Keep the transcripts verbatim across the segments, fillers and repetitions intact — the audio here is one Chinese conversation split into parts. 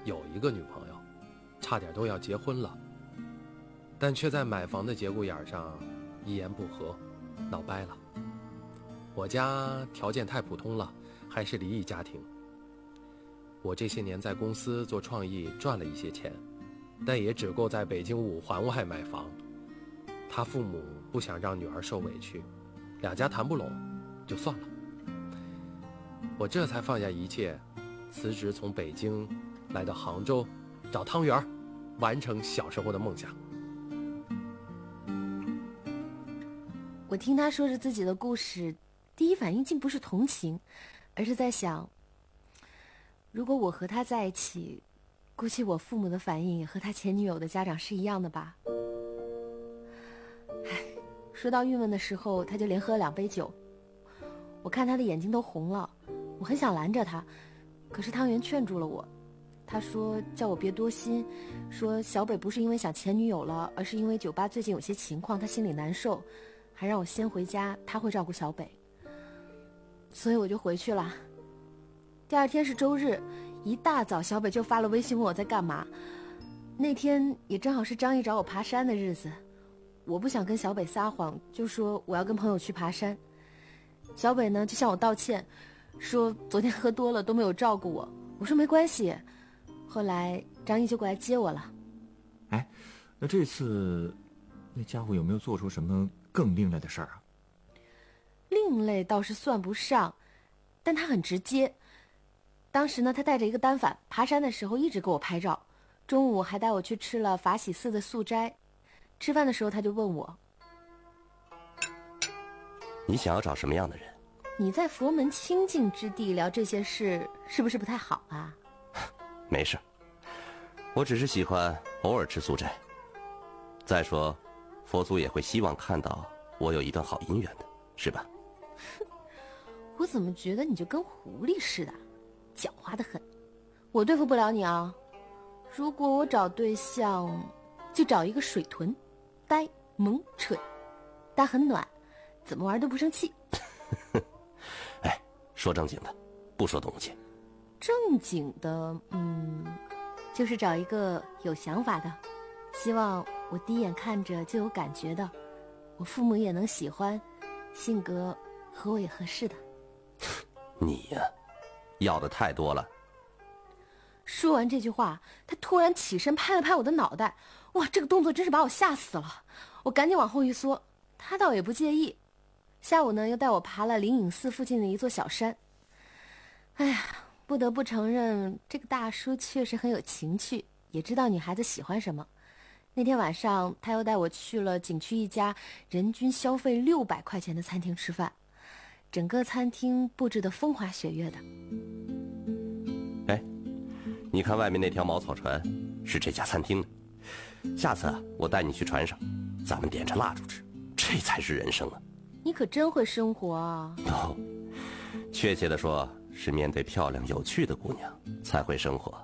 有一个女朋友，差点都要结婚了，但却在买房的节骨眼上一言不合闹掰了。我家条件太普通了，还是离异家庭。我这些年在公司做创意赚了一些钱，但也只够在北京五环外买房。他父母不想让女儿受委屈，两家谈不拢，就算了。我这才放下一切，辞职从北京来到杭州，找汤圆，完成小时候的梦想。 我听他说着自己的故事，第一反应竟不是同情，而是在想，如果我和他在一起，估计我父母的反应也和他前女友的家长是一样的吧。唉，说到郁闷的时候，他就连喝了两杯酒。我看他的眼睛都红了，我很想拦着他，可是汤圆劝住了我。他说叫我别多心，说小北不是因为想前女友了，而是因为酒吧最近有些情况，他心里难受，还让我先回家，他会照顾小北。所以我就回去了。第二天是周日，一大早小北就发了微信问我在干嘛。那天也正好是张毅找我爬山的日子，我不想跟小北撒谎，就说我要跟朋友去爬山。小北呢就向我道歉，说昨天喝多了都没有照顾我。我说没关系。后来张毅就过来接我了。 哎，那这次那家伙有没有做出什么更另类的事儿啊？ 另类倒是算不上，但他很直接。当时呢，他带着一个单反，爬山的时候一直给我拍照，中午还带我去吃了法喜寺的素斋。吃饭的时候他就问我， 你想要找什么样的人？ 你在佛门清净之地聊这些事是不是不太好啊？ 没事，我只是喜欢偶尔吃素斋。再说佛祖也会希望看到我有一段好姻缘的，是吧？ 我怎么觉得你就跟狐狸似的，狡猾得很。我对付不了你啊。如果我找对象，就找一个水豚，呆萌蠢，但很暖，怎么玩都不生气。 哎，说正经的，不说动物情。 正经的，嗯，就是找一个有想法的，希望我第一眼看着就有感觉的，我父母也能喜欢，性格和我也合适的。 你呀，要的太多了。 说完这句话，他突然起身拍了拍我的脑袋，哇，这个动作真是把我吓死了。我赶紧往后一缩，他倒也不介意。下午呢，又带我爬了灵隐寺附近的一座小山。哎呀，不得不承认，这个大叔确实很有情趣，也知道女孩子喜欢什么。那天晚上，他又带我去了景区一家人均消费六百块钱的餐厅吃饭，整个餐厅布置得风花雪月的。 哎，你看外面那条茅草船，是这家餐厅的。下次啊，我带你去船上，咱们点着蜡烛吃，这才是人生啊！ 你可真会生活啊！ 哦，确切的说，是面对漂亮有趣的姑娘才会生活。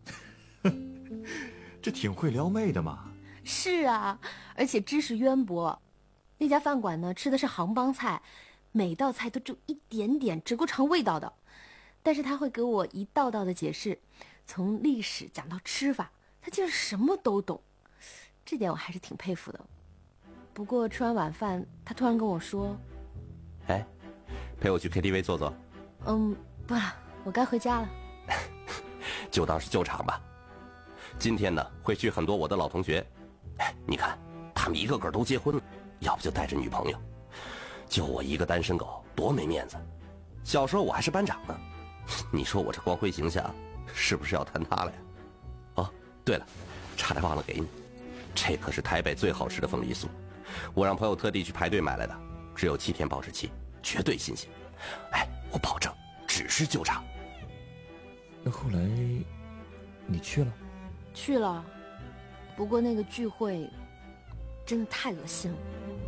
这挺会撩妹的嘛。 是啊，而且知识渊博。那家饭馆呢，吃的是杭帮菜，每道菜都只有一点点，只够尝味道的。但是他会给我一道道的解释，从历史讲到吃法，他竟然什么都懂，这点我还是挺佩服的。不过吃完晚饭，他突然跟我说：“ 哎，陪我去 K T V 坐坐。” 嗯，不了，我该回家了。 就当是救场吧。今天呢，会去很多我的老同学。哎，你看，他们一个个都结婚了，要不就带着女朋友，就我一个单身狗，多没面子。小时候我还是班长呢，你说我这光辉形象，是不是要坍塌了呀？哦，对了，差点忘了给你，这可是台北最好吃的凤梨酥，我让朋友特地去排队买来的，只有七天保质期，绝对新鲜。哎，我保证，只是救场。 那后来，你去了？ 去了，不过那个聚会真的太恶心了。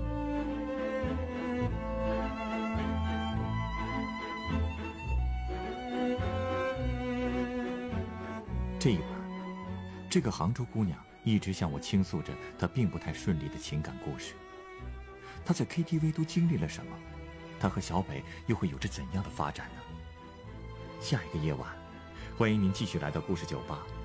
这一晚，这个杭州姑娘一直向我倾诉着她并不太顺利的情感故事。她在 K T V 都经历了什么？她和小北又会有着怎样的发展呢？下一个夜晚，欢迎您继续来到故事酒吧。